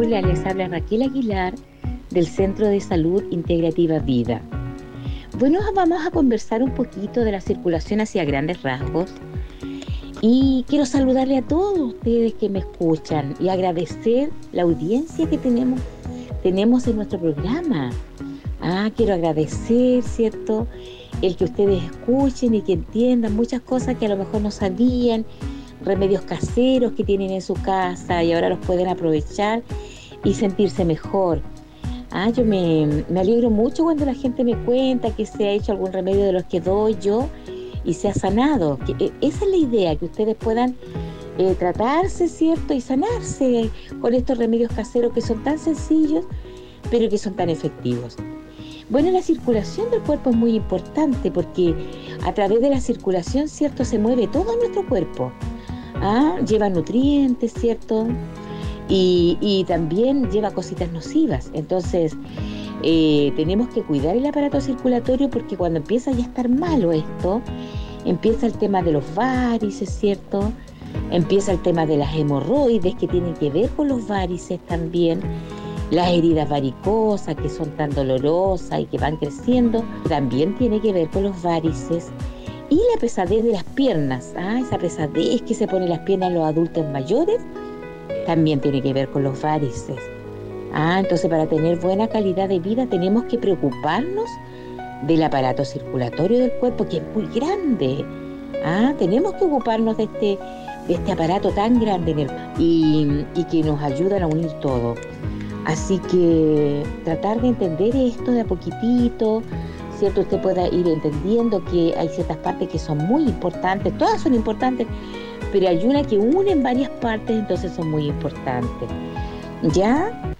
Hola, les habla Raquel Aguilar del Centro de Salud Integrativa Vida. Bueno, vamos a conversar un poquito de la circulación hacia grandes rasgos y quiero saludarle a todos ustedes que me escuchan y agradecer la audiencia que tenemos en nuestro programa. Quiero agradecer, ¿cierto?, el que ustedes escuchen y que entiendan muchas cosas que a lo mejor no sabían, remedios caseros que tienen en su casa y ahora los pueden aprovechar y sentirse mejor. Yo me alegro mucho cuando la gente me cuenta que se ha hecho algún remedio de los que doy yo y se ha sanado. Esa es la idea, que ustedes puedan tratarse, ¿cierto?, y sanarse con estos remedios caseros que son tan sencillos, pero que son tan efectivos. Bueno, la circulación del cuerpo es muy importante porque a través de la circulación, ¿cierto?, se mueve todo nuestro cuerpo. Lleva nutrientes, ¿cierto?, y también lleva cositas nocivas. Entonces, tenemos que cuidar el aparato circulatorio porque cuando empieza ya a estar malo esto, empieza el tema de los varices, ¿cierto? Empieza el tema de las hemorroides que tienen que ver con los varices también. Las heridas varicosas que son tan dolorosas y que van creciendo, también tiene que ver con los varices. Y la pesadez de las piernas, esa pesadez que se ponen las piernas en los adultos mayores, también tiene que ver con los varices. Entonces para tener buena calidad de vida tenemos que preocuparnos del aparato circulatorio del cuerpo, que es muy grande. Tenemos que ocuparnos de este aparato tan grande y que nos ayudan a unir todo. Así que tratar de entender esto de a poquitito, ¿cierto? Usted pueda ir entendiendo que hay ciertas partes que son muy importantes, todas son importantes, pero hay una que une en varias partes, entonces son muy importantes. ¿Ya?